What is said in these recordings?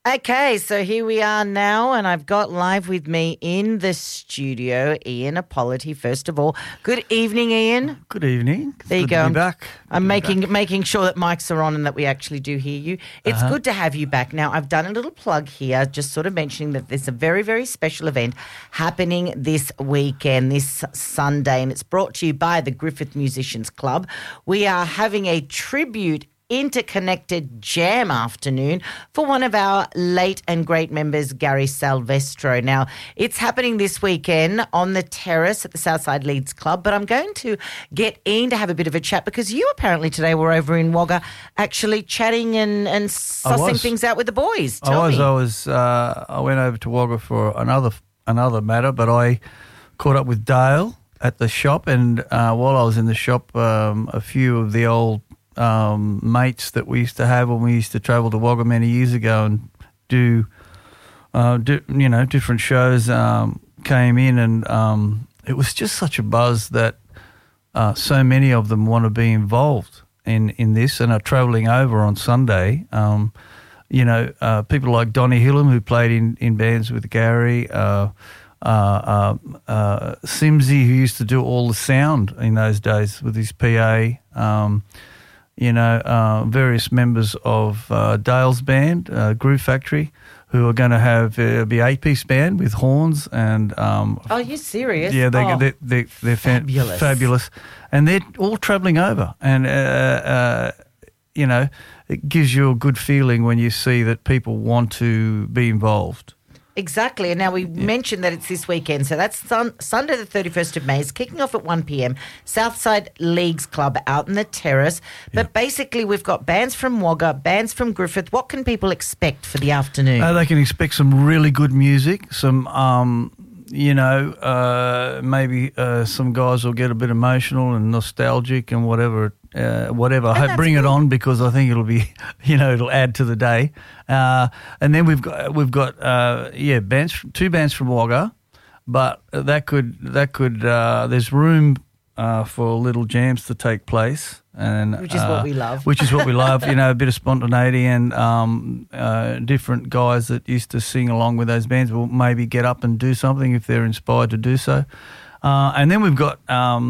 Okay, so here we are now, and I've got live with me in the studio Ian Apoliti. First of all, good evening, Ian. Good evening. It's There you good go. To be back. I'm making sure that mics are on and that we actually do hear you. It's good to have you back. Now, I've done a little plug here, just sort of mentioning that there's a very, very special event happening this weekend, this Sunday, and it's brought to you by the Griffith Musicians Club. We are having a tribute interconnected jam afternoon for one of our late and great members, Gary Salvestro. Now, it's happening this weekend on the terrace at the Southside Leeds Club, but I'm going to get Ian to have a bit of a chat because you apparently today were over in Wagga actually chatting and sussing things out with the boys. Tell me. I went over to Wagga for another matter, but I caught up with Dale at the shop, and while I was in the shop, a few of the old mates that we used to have when we used to travel to Wagga many years ago and do different shows came in, and it was just such a buzz that so many of them want to be involved in this and are travelling over on Sunday. People like Donnie Hillam, who played in bands with Gary, Simsy, who used to do all the sound in those days with his PA, various members of Dale's band, Groove Factory, who are going to have be 8-piece band with horns and. Are you serious? Yeah, they're fabulous. Fabulous, and they're all travelling over, and it gives you a good feeling when you see that people want to be involved. Exactly. And now we mentioned that it's this weekend. So that's Sunday the 31st of May. It's kicking off at 1 p.m. Southside Leagues Club out in the terrace. But basically we've got bands from Wagga, bands from Griffith. What can people expect for the afternoon? They can expect some really good music, some, maybe some guys will get a bit emotional and nostalgic and whatever. Bring it on, because I think it'll be, it'll add to the day. And then we've got bands, two bands from Wagga, but that could there's room for little jams to take place, and which is what we love. Which is what we love, a bit of spontaneity, and different guys that used to sing along with those bands will maybe get up and do something if they're inspired to do so. And then we've got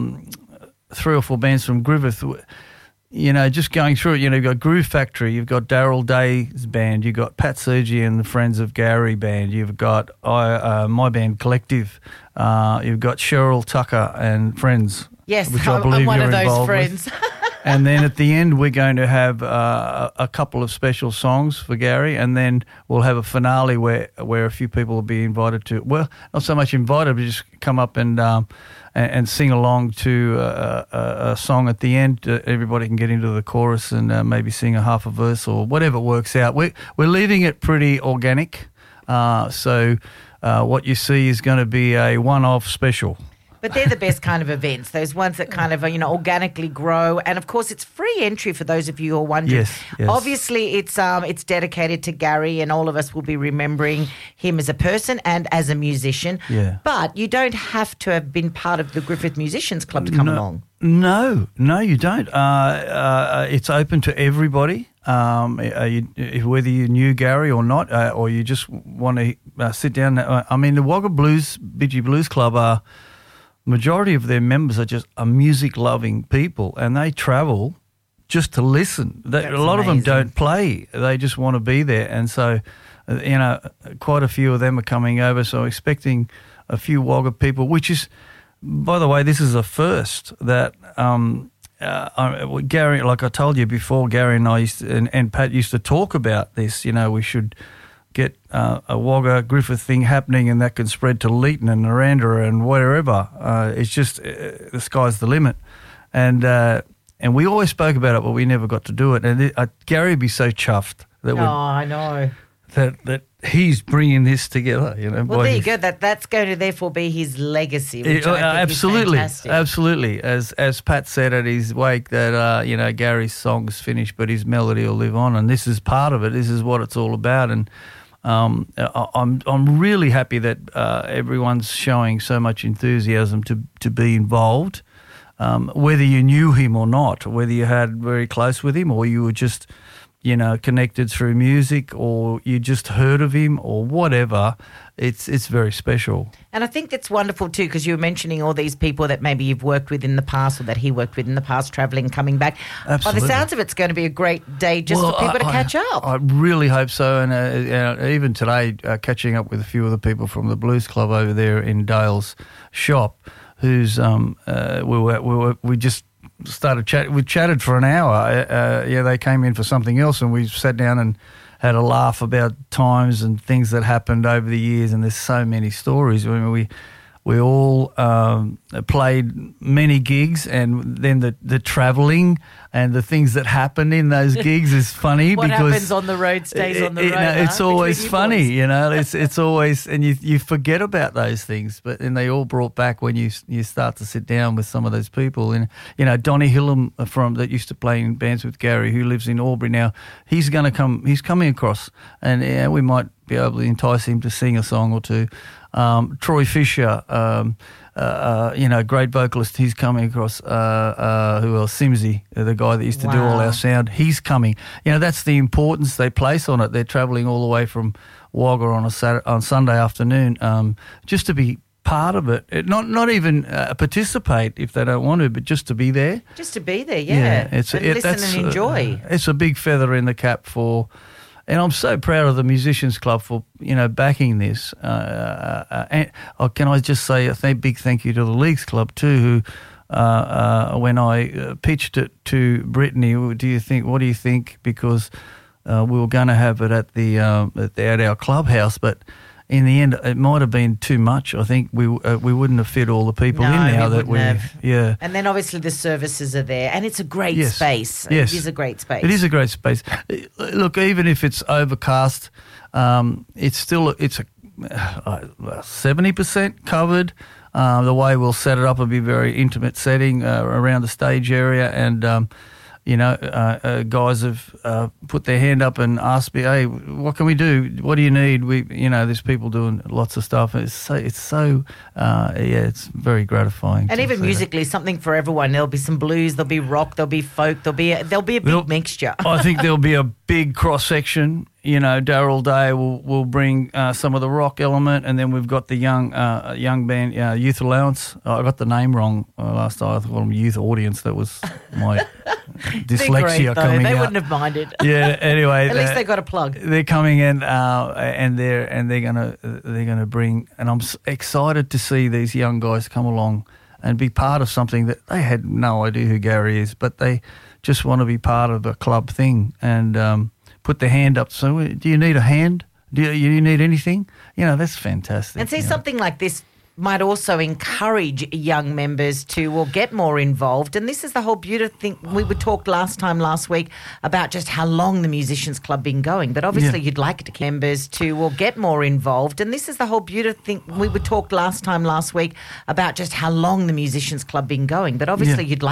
3 or 4 bands from Griffith, just going through it. You've got Groove Factory, you've got Daryl Day's band, you've got Pat Sergi and the Friends of Gary band, you've got my band Collective, you've got Cheryl Tucker and Friends. Yes, which I believe I'm one you're of those involved friends. With. And then at the end, we're going to have a couple of special songs for Gary, and then we'll have a finale where a few people will be invited to. Well, not so much invited, but just come up and sing along to a song at the end. Everybody can get into the chorus and maybe sing a half a verse or whatever works out. We're leaving it pretty organic, so what you see is going to be a one-off special. But they're the best kind of events, those ones that kind of, organically grow. And, of course, it's free entry for those of you who are wondering. Yes. Obviously, it's dedicated to Gary, and all of us will be remembering him as a person and as a musician. Yeah. But you don't have to have been part of the Griffith Musicians Club to come along. No, you don't. It's open to everybody, whether you knew Gary or not, or you just want to sit down. The Wagga Bidgie Blues Club majority of their members are just music-loving people, and they travel just to listen. A lot of them don't play; they just want to be there. And so, quite a few of them are coming over. So, expecting a few Wagga people, which is, by the way, this is a first that Gary, like I told you before, Gary and I and Pat used to talk about this. We should get a Wagga Griffith thing happening, and that can spread to Leeton and Narrandera and wherever. It's just the sky's the limit, and we always spoke about it, but we never got to do it. And Gary would be so chuffed that I know that he's bringing this together. Well, there you go. That's going to therefore be his legacy. Which I think is fantastic. Absolutely. As Pat said at his wake, that Gary's song's finished, but his melody will live on, and this is part of it. This is what it's all about, and. I'm really happy that everyone's showing so much enthusiasm to be involved, whether you knew him or not, whether you had very close with him or you were just connected through music, or you just heard of him, or whatever. It's very special. And I think that's wonderful too, because you were mentioning all these people that maybe you've worked with in the past, or that he worked with in the past, travelling, coming back. Absolutely. By the sounds of it, it's going to be a great day just for people to catch up. I really hope so. And even today, catching up with a few of the people from the Blues Club over there in Dale's shop, who's we just started chat. We chatted for an hour. They came in for something else, and we sat down and had a laugh about times and things that happened over the years. And there's so many stories. I mean, we all played many gigs, and then the travelling and the things that happened in those gigs is funny. What because happens on the road stays on the road. It's always funny, It's always, and you forget about those things, but then they all brought back when you start to sit down with some of those people. And Donnie Hillam that used to play in bands with Gary, who lives in Albury now. He's coming across, and we might be able to entice him to sing a song or two. Troy Fisher, great vocalist, he's coming across. Who else? Simsy, the guy that used to do all our sound, he's coming. That's the importance they place on it. They're travelling all the way from Wagga on Sunday afternoon, just to be part of it. Not even participate if they don't want to, but just to be there. Just to be there, yeah. Listen and enjoy. It's a big feather in the cap for. And I'm so proud of the Musicians Club for, backing this. And can I just say a big thank you to the Leagues Club too, who, when I pitched it to Brittany, what do you think? Because we were going to have it at our clubhouse, but in the end, it might have been too much. I think we wouldn't have fit all the people in now that we have. Yeah. And then obviously the services are there, and it's a great space. Yes. It is a great space. It is a great space. Look, even if it's overcast, it's still 70% covered. The way we'll set it up will be a very intimate setting around the stage area, and guys have put their hand up and asked me, "Hey, what can we do? What do you need?" There's people doing lots of stuff. It's very gratifying. And even musically, something for everyone. There'll be some blues, there'll be rock, there'll be folk, there'll be a big mixture. I think there'll be a big cross section. Daryl Day will bring some of the rock element, and then we've got the young band, Youth Allowance. I got the name wrong last time. I called them Youth Audience. That was my dyslexia coming out. They wouldn't have minded. Yeah. Anyway, at least they got a plug. They're coming in, and they're gonna bring. And I'm excited to see these young guys come along and be part of something that they had no idea who Gary is, but they just want to be part of a club thing and. Put their hand up. So, do you need a hand? Do you need anything? That's fantastic. And see, something like this might also encourage young members to get more involved. And this is the whole beautiful thing. We would talk last week about just how long the Musicians Club been going. But obviously you'd like it to members to get more involved. And this is the whole beautiful thing. We would talk last week about just how long the Musicians Club been going. But obviously you'd like